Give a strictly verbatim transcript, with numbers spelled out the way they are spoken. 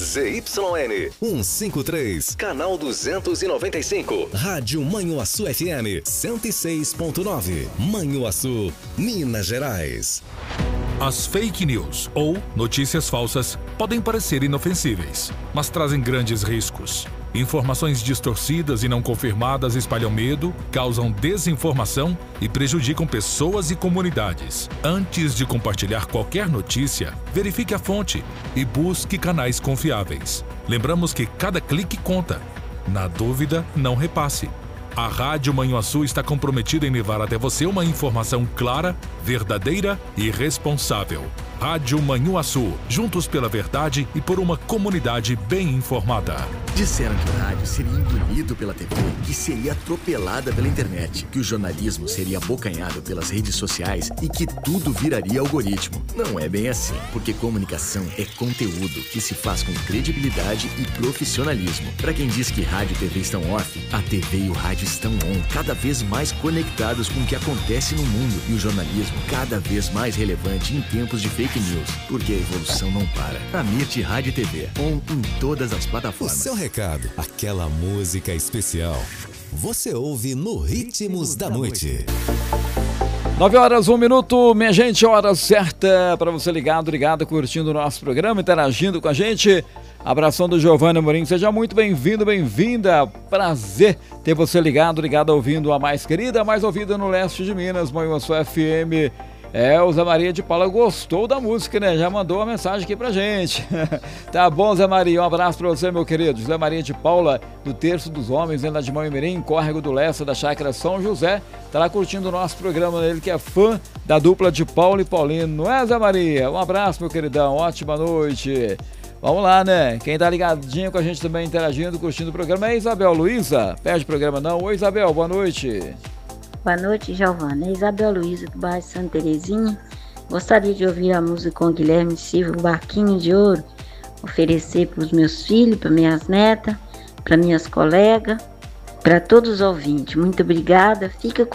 Z Y N cento e cinquenta e três, canal duzentos e noventa e cinco. Rádio Manhuaçu F M cento e seis ponto nove. Manhuaçu, Minas Gerais. As fake news ou notícias falsas podem parecer inofensíveis, mas trazem grandes riscos. Informações distorcidas e não confirmadas espalham medo, causam desinformação e prejudicam pessoas e comunidades. Antes de compartilhar qualquer notícia, verifique a fonte e busque canais confiáveis. Lembramos que cada clique conta. Na dúvida, não repasse. A Rádio Manhuaçu está comprometida em levar até você uma informação clara, verdadeira e responsável. Rádio Manhuaçu, juntos pela verdade e por uma comunidade bem informada. Disseram que o rádio seria engolido pela T V, que seria atropelada pela internet, que o jornalismo seria abocanhado pelas redes sociais e que tudo viraria algoritmo. Não é bem assim, porque comunicação é conteúdo que se faz com credibilidade e profissionalismo. Para quem diz que rádio e T V estão off, a T V e o rádio estão on, cada vez mais conectados com o que acontece no mundo e o jornalismo cada vez mais relevante em tempos de fake news, porque a evolução não para. A Mirte Rádio e T V, on em todas as plataformas. O seu recado, aquela música especial, você ouve no Ritmos da Noite. nove horas, um minuto, minha gente, hora certa para você ligado, ligado, curtindo o nosso programa, interagindo com a gente. Abração do Giovanni Amorim, seja muito bem-vindo, bem-vinda. Prazer ter você ligado, ligado, ouvindo a mais querida, a mais ouvida no leste de Minas, Manhuaçu F M. É, o Zé Maria de Paula gostou da música, né? Já mandou uma mensagem aqui pra gente. Tá bom, Zé Maria, um abraço pra você, meu querido. Zé Maria de Paula, do Terço dos Homens, lá de Manhumirim, Córrego do Lessa, da Chácara São José. Tá lá curtindo o nosso programa, ele que é fã da dupla de Paulo e Paulino. Não é, Zé Maria? Um abraço, meu queridão, ótima noite. Vamos lá, né? Quem tá ligadinho com a gente também, interagindo, curtindo o programa é Isabel Luiza. Perde o programa não. Oi, Isabel, boa noite. Boa noite, Giovana. É Isabel Luiza, do bairro Santa Terezinha. Gostaria de ouvir a música com Guilherme Silva, o Barquinho de Ouro. Oferecer para os meus filhos, para minhas netas, para minhas colegas, para todos os ouvintes. Muito obrigada. Fica com